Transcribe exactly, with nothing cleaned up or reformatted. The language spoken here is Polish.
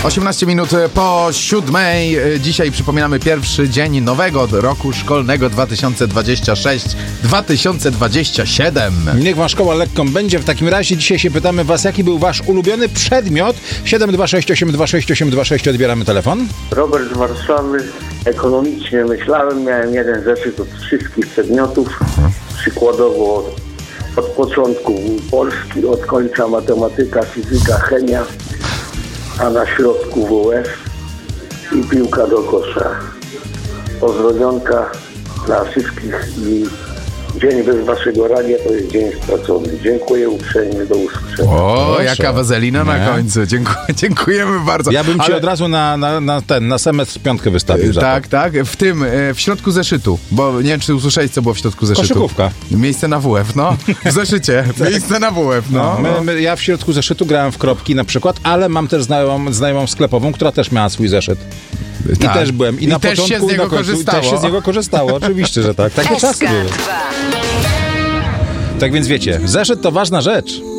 osiemnaście minut po siódmej. Dzisiaj przypominamy pierwszy dzień nowego roku szkolnego dwa tysiące dwudziestego szóstego dwa tysiące dwudziestego siódmego. Niech wam szkoła lekką będzie. W takim razie dzisiaj się pytamy was, jaki był wasz ulubiony przedmiot. siedem dwa sześć osiem dwa sześć osiem dwa sześć, odbieramy telefon. Robert z Warszawy. Ekonomicznie myślałem, miałem jeden zeszyt od wszystkich przedmiotów. Przykładowo od, od początku Polski, od końca matematyka, fizyka, chemia, a na środku W F i piłka do kosza. Pozdrowionka dla wszystkich i dzień bez waszego radia to jest dzień stracony. Dziękuję uprzejmie, do usłyszenia. O, Proszę. jaka wazelina na końcu. Dziękuję, dziękujemy bardzo. Ja bym ci Ale... od razu na, na, na ten, na semestr piątkę wystawił. za Tak, to. tak. W tym, w środku zeszytu, bo nie wiem, czy usłyszałeś, co było w środku zeszytu. Koszykówka. Miejsce na W F, no. W zeszycie. Miejsce na W F, no. No, my, my, ja w środku zeszytu grałem w kropki na przykład, ale mam też znajomą, znajomą sklepową, która też miała swój zeszyt. I Tak. też byłem. I, I na też początku, się z niego i na końcu, korzystało. I też się z niego korzystało, oczywiście, że tak. Takie czasy były. Tak więc wiecie, zeszyt to ważna rzecz.